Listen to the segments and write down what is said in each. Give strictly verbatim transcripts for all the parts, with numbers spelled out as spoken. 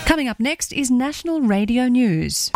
Coming up next is National Radio News.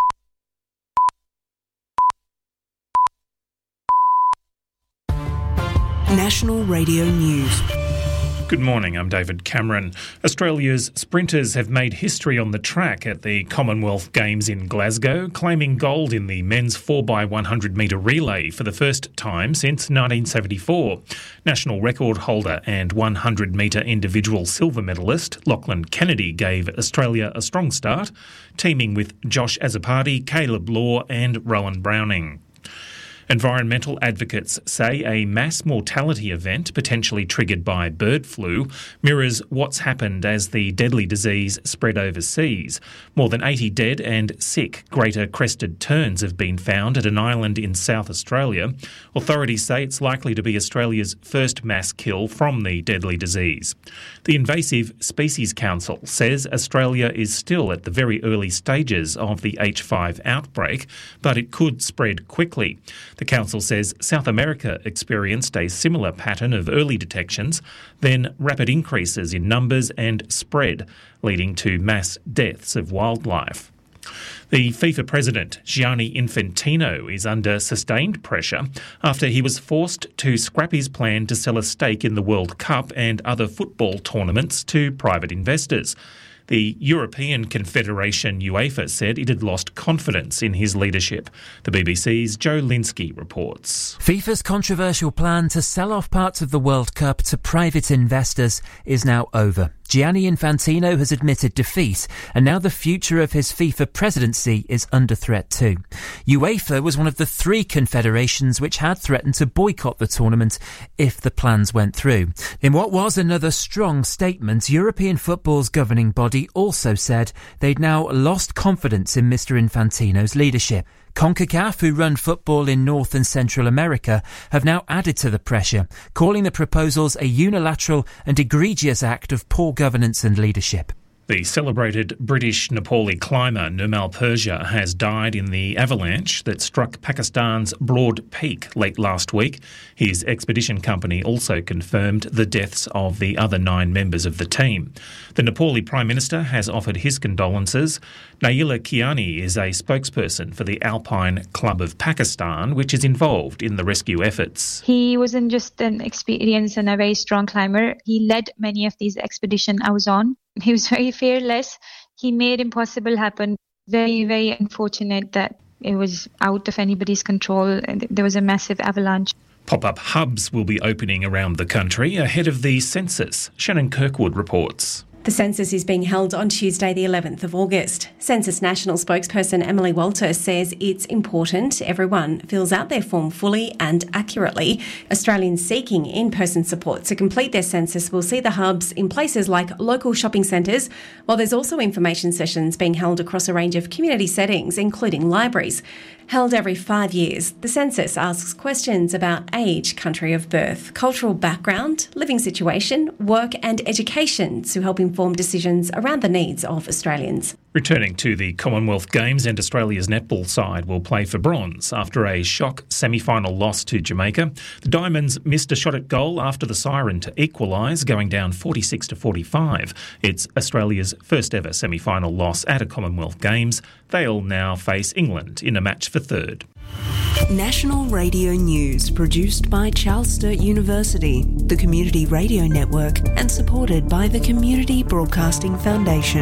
National Radio News. Good morning, I'm David Cameron. Australia's sprinters have made history on the track at the Commonwealth Games in Glasgow, claiming gold in the men's four by one hundred metre relay for the first time since nineteen seventy-four. National record holder and one hundred metre individual silver medalist Lachlan Kennedy gave Australia a strong start, teaming with Josh Azzopardi, Caleb Law and Rowan Browning. Environmental advocates say a mass mortality event potentially triggered by bird flu mirrors what's happened as the deadly disease spread overseas. More than eighty dead and sick greater crested terns have been found at an island in South Australia. Authorities say it's likely to be Australia's first mass kill from the deadly disease. The Invasive Species Council says Australia is still at the very early stages of the H five outbreak, but it could spread quickly. The council says South America experienced a similar pattern of early detections, then rapid increases in numbers and spread, leading to mass deaths of wildlife. The FIFA president, Gianni Infantino, is under sustained pressure after he was forced to scrap his plan to sell a stake in the World Cup and other football tournaments to private investors. The European Confederation UEFA said it had lost confidence in his leadership. The B B C's Joe Linsky reports. FIFA's controversial plan to sell off parts of the World Cup to private investors is now over. Gianni Infantino has admitted defeat, and now the future of his FIFA presidency is under threat too. UEFA was one of the three confederations which had threatened to boycott the tournament if the plans went through. In what was another strong statement, European football's governing body also said they'd now lost confidence in Mister Infantino's leadership. CONCACAF, who run football in North and Central America, have now added to the pressure, calling the proposals a unilateral and egregious act of poor governance and leadership. The celebrated British Nepali climber Nirmal Purja has died in the avalanche that struck Pakistan's Broad Peak late last week. His expedition company also confirmed the deaths of the other nine members of the team. The Nepali Prime Minister has offered his condolences. Naila Kiani is a spokesperson for the Alpine Club of Pakistan, which is involved in the rescue efforts. He wasn't just an experienced and a very strong climber. He led many of these expeditions I was on. He was very fearless. He made impossible happen. Very, very unfortunate that it was out of anybody's control and there was a massive avalanche. Pop-up hubs will be opening around the country ahead of the census. Shannon Kirkwood reports. The census is being held on Tuesday the eleventh of August. Census National spokesperson Emily Walter says it's important everyone fills out their form fully and accurately. Australians seeking in-person support to complete their census will see the hubs in places like local shopping centres, while there's also information sessions being held across a range of community settings, including libraries. Held every five years, the census asks questions about age, country of birth, cultural background, living situation, work and education to help inform decisions around the needs of Australians. Returning to the Commonwealth Games, and Australia's netball side will play for bronze after a shock semi-final loss to Jamaica. The Diamonds missed a shot at goal after the siren to equalise, going down forty-six to forty-five. It's Australia's first ever semi-final loss at a Commonwealth Games. They'll now face England in a match for third. National Radio News, produced by Charles Sturt University, the Community Radio Network, and supported by the Community Broadcasting Foundation.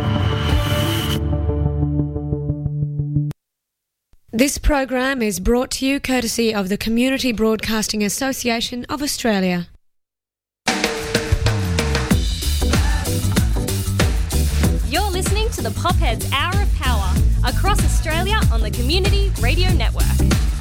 This program is brought to you courtesy of the Community Broadcasting Association of Australia. You're listening to the Popheads Hour of Power across Australia on the Community Radio Network.